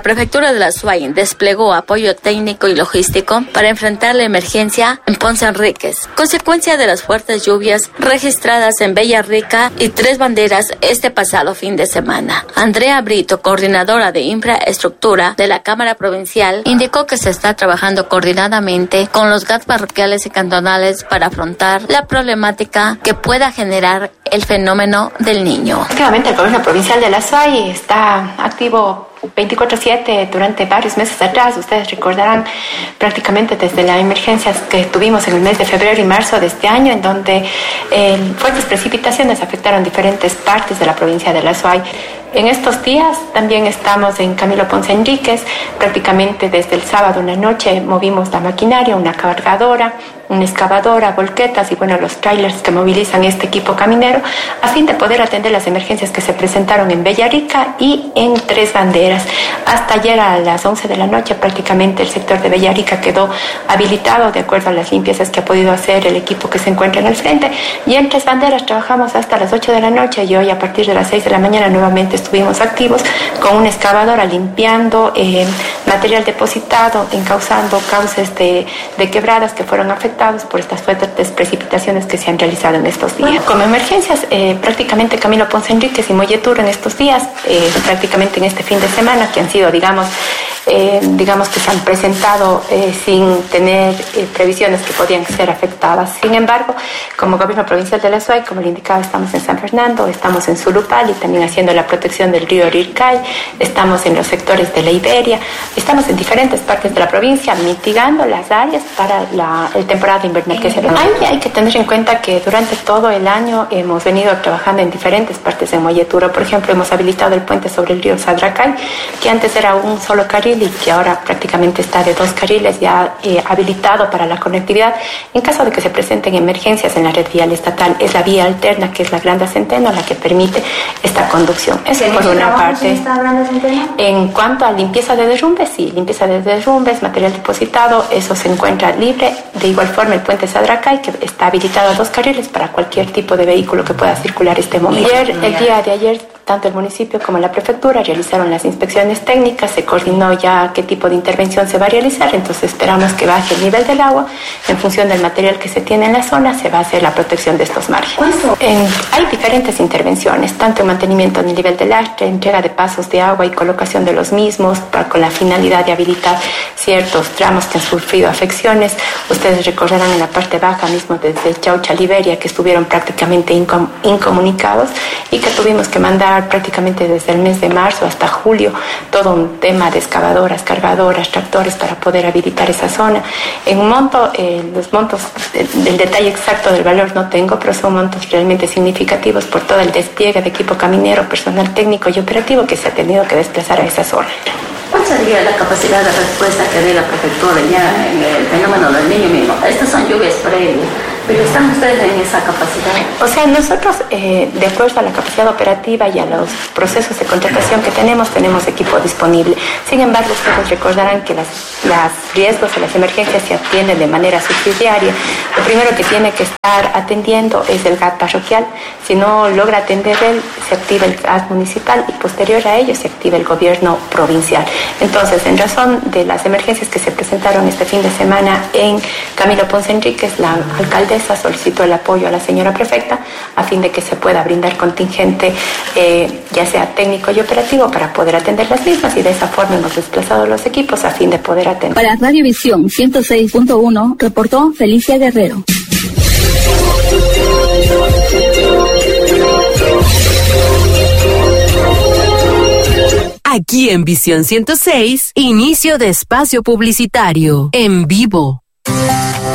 La prefectura de la SUAY desplegó apoyo técnico y logístico para enfrentar la emergencia en Ponce Enríquez, consecuencia de las fuertes lluvias registradas en Villarrica y Tres Banderas este pasado fin de semana. Andrea Brito, coordinadora de infraestructura de la Cámara Provincial, indicó que se está trabajando coordinadamente con los GAT parroquiales y cantonales para afrontar la problemática que pueda generar el fenómeno del Niño. Efectivamente, el gobierno provincial de la SUAY está activo 24/7 durante varios meses atrás. Ustedes recordarán prácticamente desde las emergencias que tuvimos en el mes de febrero y marzo de este año, en donde fuertes precipitaciones afectaron diferentes partes de la provincia de la SUAY. En estos días también estamos en Camilo Ponce Enríquez. Prácticamente desde el sábado en la noche movimos la maquinaria, una cargadora, una excavadora, volquetas y los trailers que movilizan este equipo caminero a fin de poder atender las emergencias que se presentaron en Villarrica y en Tres Banderas. Hasta ayer a las 11 de la noche prácticamente el sector de Villarrica quedó habilitado de acuerdo a las limpiezas que ha podido hacer el equipo que se encuentra en el frente, y en Tres Banderas trabajamos hasta las 8 de la noche y hoy a partir de las 6 de la mañana nuevamente estuvimos activos con una excavadora limpiando material depositado, encauzando cauces de quebradas que fueron afectadas por estas fuertes precipitaciones que se han realizado en estos días. Como emergencias, prácticamente Camilo Ponce Enríquez y Molleturo en estos días, prácticamente en este fin de semana, que han sido, digamos que se han presentado sin tener previsiones que podían ser afectadas. Sin embargo, como gobierno provincial de la SUAY, como le indicaba, estamos en San Fernando, estamos en Zulupal y también haciendo la protección del río Rircay, estamos en los sectores de la Iberia, estamos en diferentes partes de la provincia mitigando las áreas para el temporada invernal que se ve. Hay que tener en cuenta que durante todo el año hemos venido trabajando en diferentes partes de Molleturo. Por ejemplo, hemos habilitado el puente sobre el río Sadracay, que antes era un solo carril y que ahora prácticamente está de 2 carriles ya habilitado para la conectividad. En caso de que se presenten emergencias en la red vial estatal, es la vía alterna, que es la Granda Centeno, la que permite esta conducción. Eso por una parte. En cuanto a limpieza de derrumbes, sí, limpieza de derrumbes, material depositado, eso se encuentra libre. De igual forma, el puente Sadracay, que está habilitado a 2 carriles para cualquier tipo de vehículo que pueda circular este momento. El día de ayer, tanto el municipio como la prefectura realizaron las inspecciones técnicas, se coordinó ya qué tipo de intervención se va a realizar, entonces esperamos que baje el nivel del agua. En función del material que se tiene en la zona, se va a hacer la protección de estos márgenes. Hay diferentes intervenciones, tanto en mantenimiento del nivel del lastre, entrega de pasos de agua y colocación de los mismos, con la finalidad de habilitar ciertos tramos que han sufrido afecciones. Ustedes recordarán en la parte baja mismo desde Chaucha, Liberia, que estuvieron prácticamente incomunicados y que tuvimos que mandar prácticamente desde el mes de marzo hasta julio todo un tema de excavadoras, cargadoras, tractores para poder habilitar esa zona. En un monto, los montos del detalle exacto del valor no tengo, pero son montos realmente significativos por todo el despliegue de equipo caminero, personal técnico y operativo que se ha tenido que desplazar a esa zona. ¿Cuál sería la capacidad de respuesta que dé la prefectura ya en el fenómeno del Niño mismo? Estas son lluvias previas, pero ¿están ustedes en esa capacidad? O sea, nosotros, de acuerdo a la capacidad operativa y a los procesos de contratación que tenemos equipo disponible. Sin embargo, ustedes recordarán que los riesgos de las emergencias se atienden de manera subsidiaria. Lo primero que tiene que estar atendiendo es el GAT parroquial. Si no logra atender él, se activa el GAT municipal y posterior a ello se activa el gobierno provincial. Entonces, en razón de las emergencias que se presentaron este fin de semana en Camilo Ponce Enríquez, la alcaldesa solicitó el apoyo a la señora prefecta a fin de que se pueda brindar contingente, ya sea técnico y operativo, para poder atender las mismas, y de esa forma hemos desplazado los equipos a fin de poder atender. Para Radiovisión 106.1 reportó Felicia Guerrero. Aquí en Visión 106, inicio de espacio publicitario, en vivo.